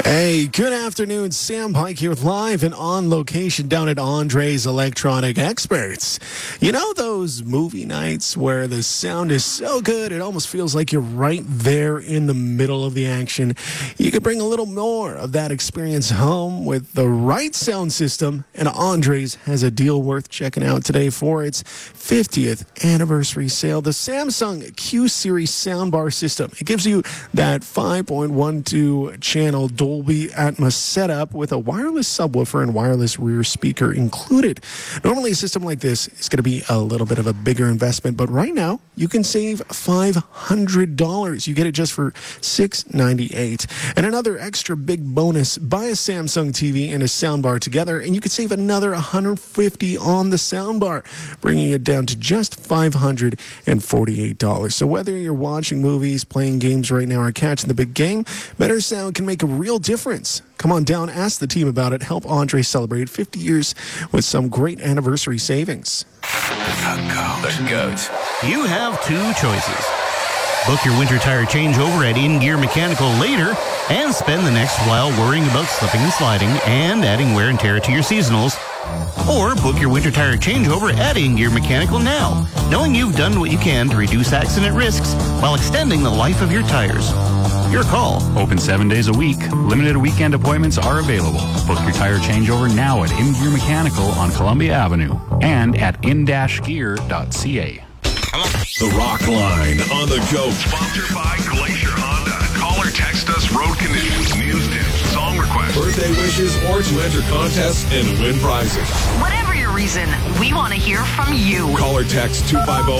Hey, good afternoon. Sam Pike here with live and on location down at Andre's Electronic Experts. You know those movie nights where the sound is so good it almost feels like you're right there in the middle of the action? You could bring a little more of that experience home with the right sound system, and Andre's has a deal worth checking out today for its 50th anniversary sale. The Samsung Q Series soundbar system. It gives you that 5.12 channel Dolby Atmos setup with a wireless subwoofer and wireless rear speaker included. Normally, a system like this is going to be a little bit of a bigger investment, but right now you can save $500. You get it just for $698. And another extra big bonus: buy a Samsung TV and a soundbar together, and you could save another $150 on the soundbar, bringing it down to just $548. So whether you're watching movies, playing games right now, or catching the big game, better sound can make a real difference. Come on down, ask the team about it. Help Andre celebrate 50 years with some great anniversary savings. The GOAT. You have two choices. Book your winter tire changeover at In Gear Mechanical later and spend the next while worrying about slipping and sliding and adding wear and tear to your seasonals. Or book your winter tire changeover at In Gear Mechanical now, knowing you've done what you can to reduce accident risks while extending the life of your tires. Your call. Open 7 days a week. Limited weekend appointments are available. Book your tire changeover now at In Gear Mechanical on Columbia Avenue and at in-gear.ca. The Rock Line on the GOAT. Sponsored by Glacier Honda. Call or text us road conditions, news tips, song requests, birthday wishes, or to enter contests and win prizes. Whatever your reason, we want to hear from you. Call or text 250